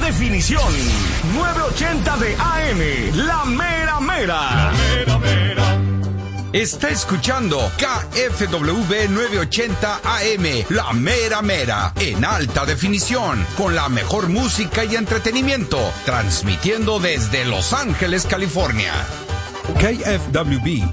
definición. 980 de AM, la mera mera. La mera mera. Está escuchando KFWB 980 AM, la mera mera, en alta definición, con la mejor música y entretenimiento, transmitiendo desde Los Ángeles, California. KFWB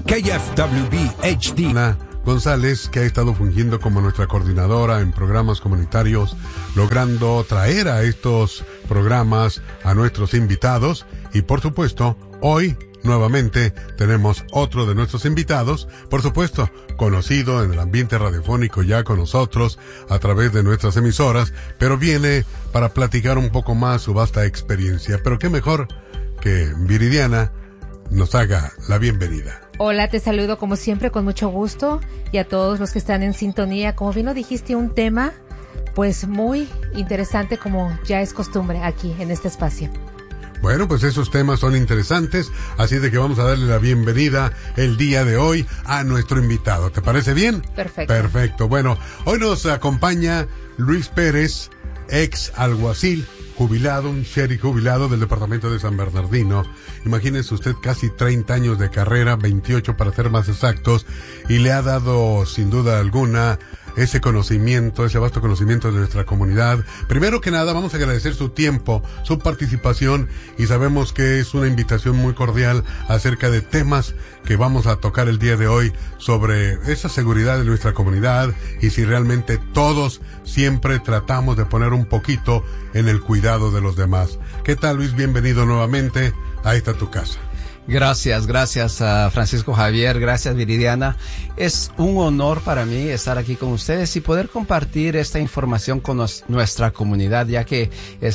HD. Ana González, que ha estado fungiendo como nuestra coordinadora en programas comunitarios, logrando traer a estos programas a nuestros invitados. Y por supuesto, hoy nuevamente tenemos otro de nuestros invitados, por supuesto, conocido en el ambiente radiofónico ya con nosotros a través de nuestras emisoras, pero viene para platicar un poco más su vasta experiencia. Pero qué mejor que Viridiana nos haga la bienvenida. Hola, te saludo como siempre con mucho gusto y a todos los que están en sintonía. Como bien lo dijiste, un tema pues muy interesante como ya es costumbre aquí en este espacio. Bueno, pues esos temas son interesantes, así de que vamos a darle la bienvenida el día de hoy a nuestro invitado. ¿Te parece bien? Perfecto. Perfecto. Bueno, hoy nos acompaña Luis Pérez, ex alguacil, jubilado, un sheriff jubilado del departamento de San Bernardino. Imagínese usted casi 30 años de carrera, 28 para ser más exactos, y le ha dado sin duda alguna ese conocimiento, ese vasto conocimiento de nuestra comunidad. Primero que nada, vamos a agradecer su tiempo, su participación, y sabemos que es una invitación muy cordial acerca de temas que vamos a tocar el día de hoy sobre esa seguridad de nuestra comunidad y si realmente todos siempre tratamos de poner un poquito en el cuidado de los demás. ¿Qué tal, Luis? Bienvenido nuevamente a esta tu casa. Gracias a Francisco Javier, gracias Viridiana. Es un honor para mí estar aquí con ustedes y poder compartir esta información con nuestra comunidad, ya que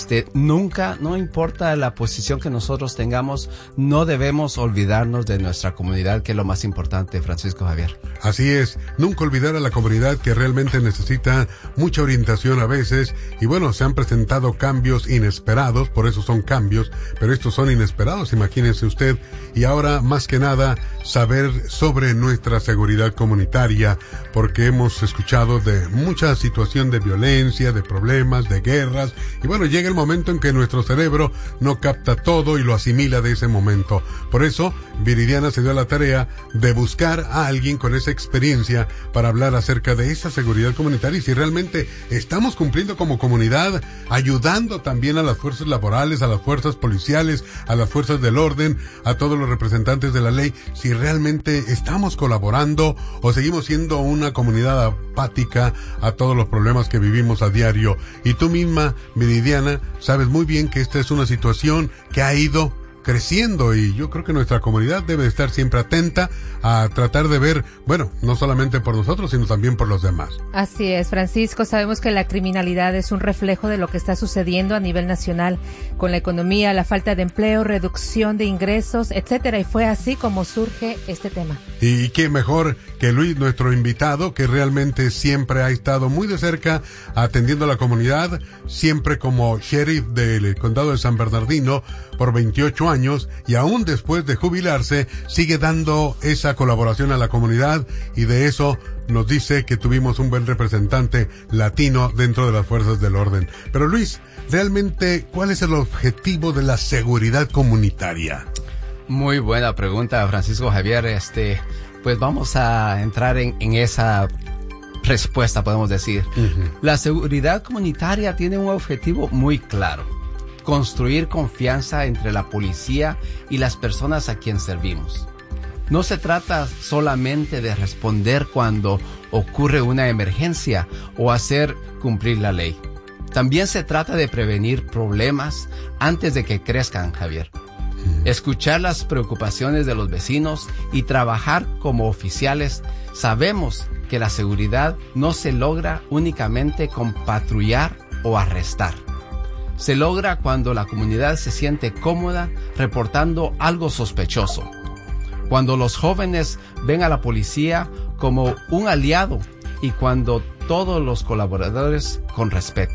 nunca, no importa la posición que nosotros tengamos, no debemos olvidarnos de nuestra comunidad, que es lo más importante, Francisco Javier. Así es, nunca olvidar a la comunidad que realmente necesita mucha orientación a veces, y bueno, se han presentado cambios inesperados, por eso son cambios, pero estos son inesperados, imagínense usted. Y ahora, más que nada, saber sobre nuestra seguridad comunitaria, porque hemos escuchado de mucha situación de violencia, de problemas, de guerras, y bueno, llega el momento en que nuestro cerebro no capta todo y lo asimila de ese momento. Por eso, Viridiana se dio a la tarea de buscar a alguien con esa experiencia para hablar acerca de esa seguridad comunitaria y si realmente estamos cumpliendo como comunidad, ayudando también a las fuerzas laborales, a las fuerzas policiales, a las fuerzas del orden, a todos los representantes de la ley, si realmente estamos colaborando o seguimos siendo una comunidad apática a todos los problemas que vivimos a diario. Y tú misma, Viridiana, sabes muy bien que esta es una situación que ha ido creciendo y yo creo que nuestra comunidad debe estar siempre atenta a tratar de ver, bueno, no solamente por nosotros, sino también por los demás. Así es, Francisco, sabemos que la criminalidad es un reflejo de lo que está sucediendo a nivel nacional con la economía, la falta de empleo, reducción de ingresos, etcétera, y fue así como surge este tema. Y qué mejor que Luis, nuestro invitado, que realmente siempre ha estado muy de cerca atendiendo a la comunidad, siempre como sheriff del condado de San Bernardino por 28 años y aún después de jubilarse sigue dando esa colaboración a la comunidad y de eso nos dice que tuvimos un buen representante latino dentro de las fuerzas del orden. Pero Luis, realmente, ¿cuál es el objetivo de la seguridad comunitaria? Muy buena pregunta, Francisco Javier. Pues vamos a entrar en esa respuesta, podemos decir. Uh-huh. La seguridad comunitaria tiene un objetivo muy claro: construir confianza entre la policía y las personas a quien servimos. No se trata solamente de responder cuando ocurre una emergencia o hacer cumplir la ley. También se trata de prevenir problemas antes de que crezcan, Javier. Escuchar las preocupaciones de los vecinos y trabajar como oficiales. Sabemos que la seguridad no se logra únicamente con patrullar o arrestar. Se logra cuando la comunidad se siente cómoda reportando algo sospechoso. Cuando los jóvenes ven a la policía como un aliado y cuando todos los colaboradores con respeto.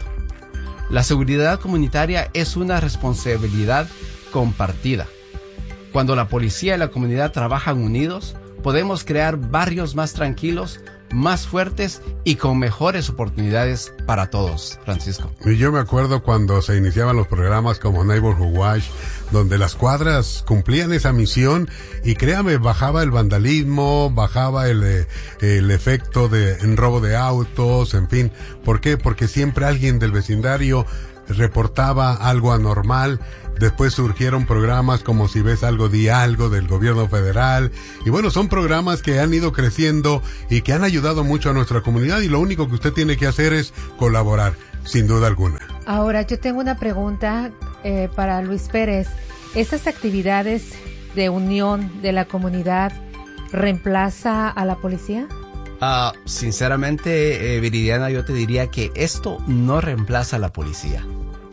La seguridad comunitaria es una responsabilidad compartida. Cuando la policía y la comunidad trabajan unidos, podemos crear barrios más tranquilos más fuertes y con mejores oportunidades para todos, Francisco. Y yo me acuerdo cuando se iniciaban los programas como Neighborhood Watch, donde las cuadras cumplían esa misión y créame, bajaba el vandalismo, bajaba el efecto de robo de autos, en fin. ¿Por qué? Porque siempre alguien del vecindario reportaba algo anormal. Después surgieron programas como Si Ves Algo, Di Algo del gobierno federal. Y bueno, son programas que han ido creciendo y que han ayudado mucho a nuestra comunidad, y lo único que usted tiene que hacer es colaborar, sin duda alguna. Ahora, yo tengo una pregunta para Luis Pérez. ¿Esas actividades de unión de la comunidad reemplaza a la policía? Sinceramente, Viridiana, yo te diría que esto no reemplaza a la policía.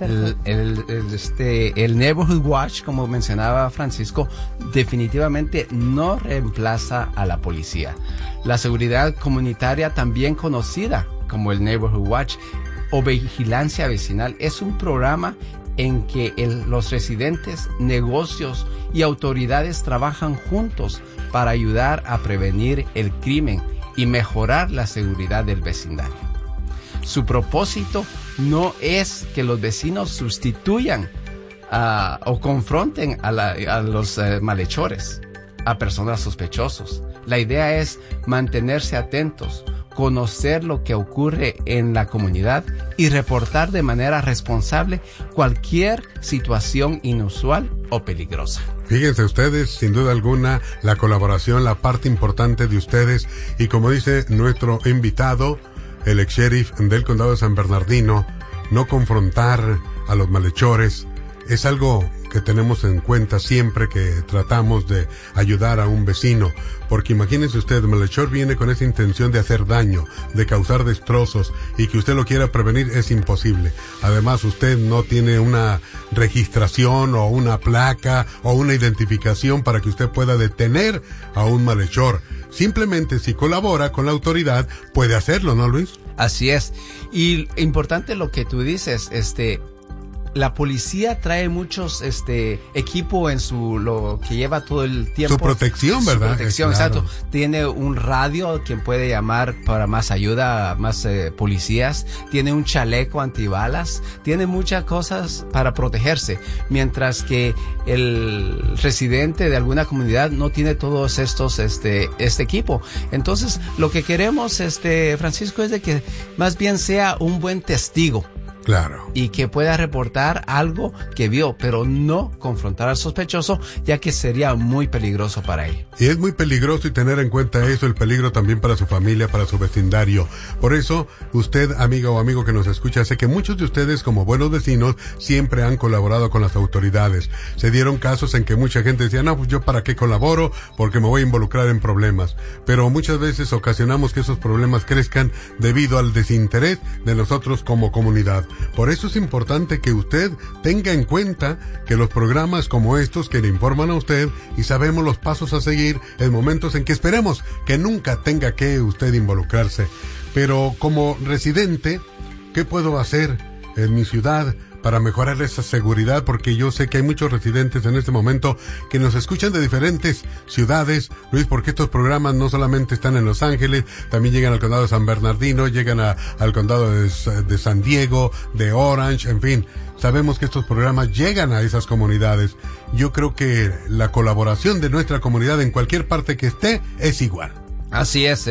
El Neighborhood Watch, como mencionaba Francisco, definitivamente no reemplaza a la policía. La seguridad comunitaria, también conocida como el Neighborhood Watch o vigilancia vecinal, es un programa en que los residentes, negocios y autoridades trabajan juntos para ayudar a prevenir el crimen y mejorar la seguridad del vecindario. Su propósito no es que los vecinos sustituyan o confronten a los malhechores, a personas sospechosos. La idea es mantenerse atentos, conocer lo que ocurre en la comunidad y reportar de manera responsable cualquier situación inusual o peligrosa. Fíjense ustedes, sin duda alguna, la colaboración, la parte importante de ustedes, y como dice nuestro invitado, el ex sheriff del condado de San Bernardino, no confrontar a los malhechores es algo que tenemos en cuenta siempre que tratamos de ayudar a un vecino, porque imagínense usted, el malhechor viene con esa intención de hacer daño, de causar destrozos, y que usted lo quiera prevenir es imposible. Además, usted no tiene una registración o una placa o una identificación para que usted pueda detener a un malhechor. Simplemente si colabora con la autoridad puede hacerlo, ¿no, Luis? Así es. Y importante lo que tú dices, la policía trae muchos equipo en lo que lleva todo el tiempo. Su protección, ¿verdad? Su protección, claro. Exacto. Tiene un radio quien puede llamar para más ayuda, más policías. Tiene un chaleco antibalas. Tiene muchas cosas para protegerse. Mientras que el residente de alguna comunidad no tiene todos estos, este equipo. Entonces, lo que queremos, Francisco, es de que más bien sea un buen testigo. Claro. Y que pueda reportar algo que vio, pero no confrontar al sospechoso, ya que sería muy peligroso para él. Y es muy peligroso, y tener en cuenta eso, el peligro también para su familia, para su vecindario. Por eso, usted, amiga o amigo que nos escucha, sé que muchos de ustedes, como buenos vecinos, siempre han colaborado con las autoridades. Se dieron casos en que mucha gente decía, no, pues yo para qué colaboro, porque me voy a involucrar en problemas. Pero muchas veces ocasionamos que esos problemas crezcan debido al desinterés de nosotros como comunidad. Por eso es importante que usted tenga en cuenta que los programas como estos que le informan a usted y sabemos los pasos a seguir en momentos en que esperemos que nunca tenga que usted involucrarse. Pero como residente, ¿qué puedo hacer en mi ciudad para mejorar esa seguridad? Porque yo sé que hay muchos residentes en este momento que nos escuchan de diferentes ciudades, Luis, porque estos programas no solamente están en Los Ángeles, también llegan al condado de San Bernardino, llegan al condado de San Diego, de Orange, en fin. Sabemos que estos programas llegan a esas comunidades. Yo creo que la colaboración de nuestra comunidad en cualquier parte que esté es igual. Así es,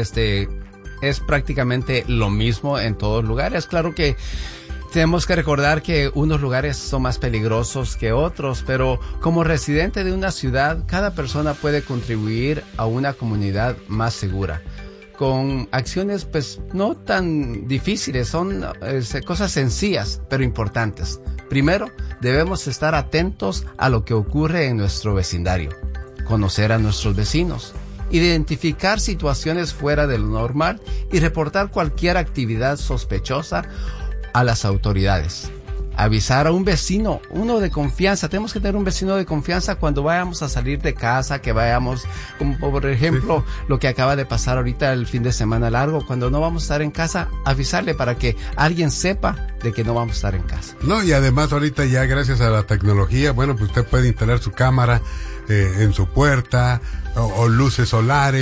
es prácticamente lo mismo en todos lugares. Claro que tenemos que recordar que unos lugares son más peligrosos que otros, pero como residente de una ciudad, cada persona puede contribuir a una comunidad más segura. Con acciones pues no tan difíciles, son cosas sencillas pero importantes. Primero, debemos estar atentos a lo que ocurre en nuestro vecindario, conocer a nuestros vecinos, identificar situaciones fuera de lo normal y reportar cualquier actividad sospechosa a las autoridades. Avisar a un vecino, uno de confianza. Tenemos que tener un vecino de confianza cuando vayamos a salir de casa, que vayamos, como por ejemplo, lo que acaba de pasar ahorita el fin de semana largo, cuando no vamos a estar en casa, avisarle para que alguien sepa de que no vamos a estar en casa. No, y además ahorita ya gracias a la tecnología, bueno, pues usted puede instalar su cámara en su puerta o luces solares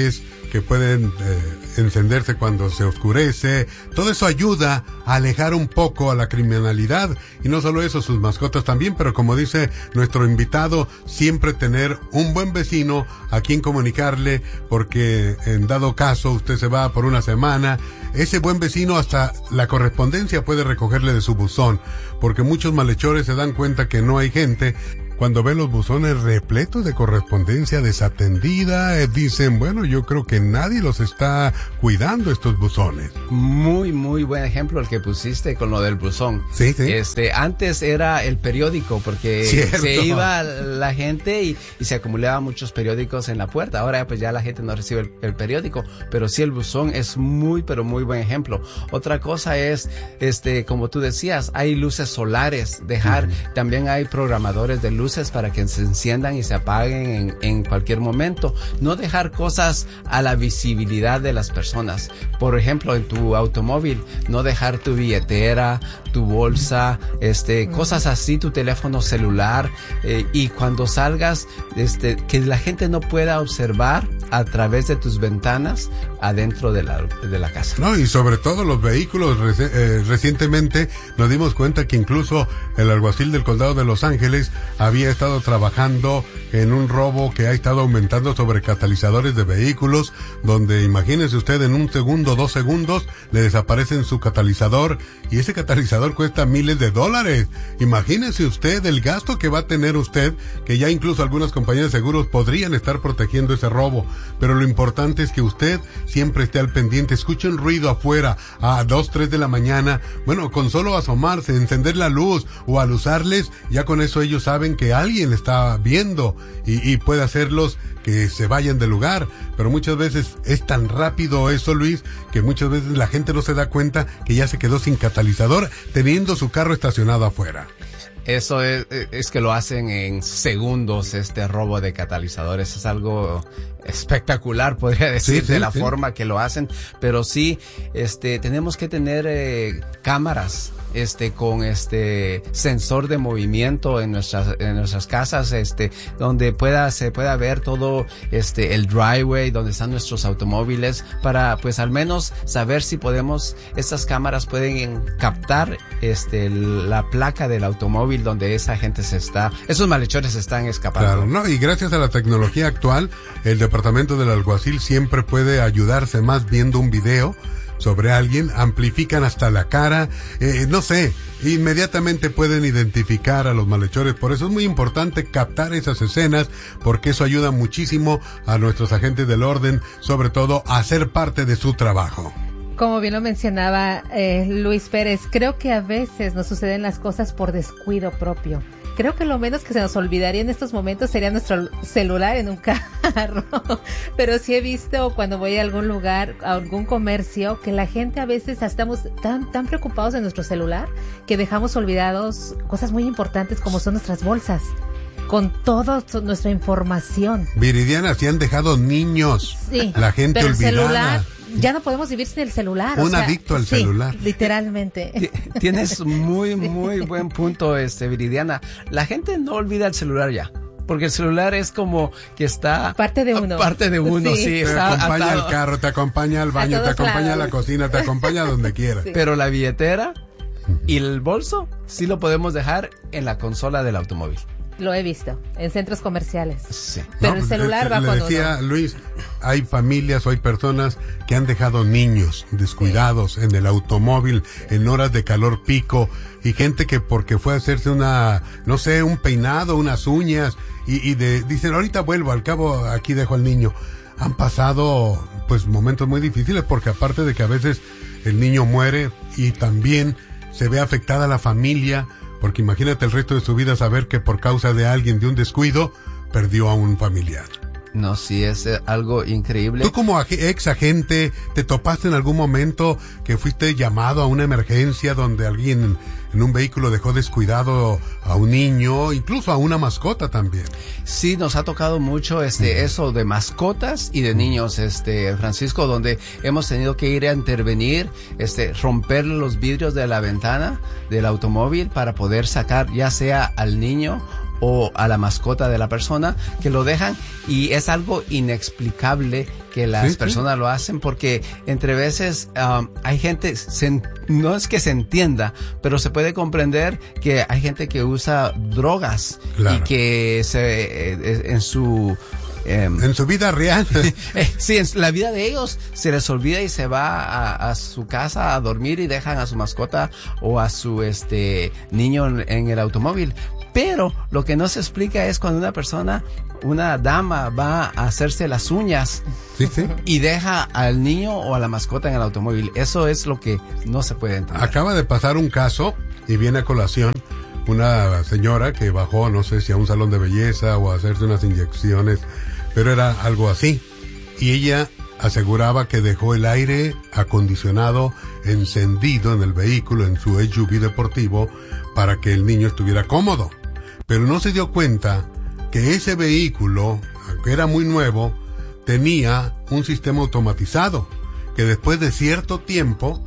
que pueden encenderse cuando se oscurece. Todo eso ayuda a alejar un poco a la criminalidad, y no solo eso, sus mascotas también, pero como dice nuestro invitado, siempre tener un buen vecino a quien comunicarle, porque en dado caso usted se va por una semana, ese buen vecino hasta la correspondencia puede recogerle de su buzón, porque muchos malhechores se dan cuenta que no hay gente. Cuando ven los buzones repletos de correspondencia desatendida, dicen, bueno, yo creo que nadie los está cuidando, estos buzones. Muy, muy buen ejemplo el que pusiste con lo del buzón. Sí, sí. Antes era el periódico, porque Cierto. se iba la gente y se acumulaban muchos periódicos en la puerta. Ahora pues ya la gente no recibe el periódico, pero sí el buzón es muy, pero muy buen ejemplo. Otra cosa es, como tú decías, hay luces solares, también hay programadores de luces para que se enciendan y se apaguen en cualquier momento. No dejar cosas a la visibilidad de las personas. Por ejemplo, en tu automóvil, no dejar tu billetera, tu bolsa, cosas así, tu teléfono celular, y cuando salgas, que la gente no pueda observar a través de tus ventanas adentro de la casa. No, y sobre todo los vehículos. Recientemente nos dimos cuenta que incluso el alguacil del condado de Los Ángeles había estado trabajando en un robo que ha estado aumentando sobre catalizadores de vehículos, donde imagínese usted, en 1 segundo, 2 segundos le desaparecen su catalizador, y ese catalizador cuesta miles de dólares. Imagínese usted el gasto que va a tener usted, que ya incluso algunas compañías de seguros podrían estar protegiendo ese robo. Pero lo importante es que usted siempre esté al pendiente, escuche un ruido afuera a 2, 3 de la mañana, bueno, con solo asomarse, encender la luz o alusarles, ya con eso ellos saben que alguien está viendo y puede hacerlos que se vayan del lugar. Pero muchas veces es tan rápido eso, Luis, que muchas veces la gente no se da cuenta que ya se quedó sin catalizador teniendo su carro estacionado afuera. Eso es que lo hacen en segundos, robo de catalizadores. Es algo espectacular, podría decir, de la forma que lo hacen. Pero sí, tenemos que tener cámaras con sensor de movimiento en nuestras casas, donde se pueda ver todo el driveway donde están nuestros automóviles, para pues al menos saber si estas cámaras pueden captar la placa del automóvil donde esos malhechores se están escapando. Claro, no, y gracias a la tecnología actual, el departamento del alguacil siempre puede ayudarse más viendo un video sobre alguien, amplifican hasta la cara, no sé, inmediatamente pueden identificar a los malhechores. Por eso es muy importante captar esas escenas, porque eso ayuda muchísimo a nuestros agentes del orden, sobre todo a ser parte de su trabajo. Como bien lo mencionaba Luis Pérez, creo que a veces nos suceden las cosas por descuido propio. Creo que lo menos que se nos olvidaría en estos momentos sería nuestro celular en un carro. Pero sí he visto cuando voy a algún lugar, a algún comercio, que la gente a veces estamos tan preocupados en nuestro celular que dejamos olvidados cosas muy importantes como son nuestras bolsas, con toda nuestra información. Viridiana, se han dejado niños. Sí, la gente pero olvidada. El celular, ya no podemos vivir sin el celular. Adicto al celular. Literalmente. Tienes muy, muy buen punto, Viridiana. La gente no olvida el celular ya, porque el celular es como que está... Parte de uno. Sí. Te acompaña al carro, te acompaña al baño, te acompaña a la cocina, te acompaña donde quiera. Sí. Pero la billetera y el bolso sí lo podemos dejar en la consola del automóvil. Lo he visto en centros comerciales. Sí. Pero el celular va cuando le decía Luis, hay familias o hay personas que han dejado niños descuidados en el automóvil en horas de calor pico, y gente que porque fue a hacerse un peinado, unas uñas, dicen ahorita vuelvo, al cabo aquí dejo al niño. Han pasado pues momentos muy difíciles, porque aparte de que a veces el niño muere y también se ve afectada la familia, porque imagínate el resto de su vida saber que por causa de alguien, de un descuido, perdió a un familiar. No, sí, es algo increíble. Tú como ex agente, ¿te topaste en algún momento que fuiste llamado a una emergencia donde alguien en un vehículo dejó descuidado a un niño, incluso a una mascota también? Sí, nos ha tocado mucho eso de mascotas y de niños, Francisco, donde hemos tenido que ir a intervenir, romper los vidrios de la ventana del automóvil para poder sacar ya sea al niño o a la mascota de la persona, que lo dejan, y es algo inexplicable que las personas lo hacen, porque entre veces hay gente, no es que se entienda, pero se puede comprender que hay gente que usa drogas y que en su vida real. Sí, en la vida de ellos se les olvida y se va a su casa a dormir y dejan a su mascota o a su niño en el automóvil. Pero lo que no se explica es cuando una dama va a hacerse las uñas y deja al niño o a la mascota en el automóvil. Eso es lo que no se puede entender. Acaba de pasar un caso y viene a colación una señora que bajó, no sé si a un salón de belleza o a hacerse unas inyecciones, pero era algo así. Y ella aseguraba que dejó el aire acondicionado encendido en el vehículo, en su SUV deportivo, para que el niño estuviera cómodo. Pero no se dio cuenta que ese vehículo, aunque era muy nuevo, tenía un sistema automatizado, que después de cierto tiempo